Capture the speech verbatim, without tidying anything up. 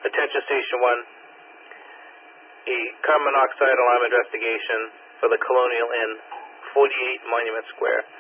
Attention Station one. A carbon monoxide alarm investigation for the Colonial Inn, forty-eight Monument Square.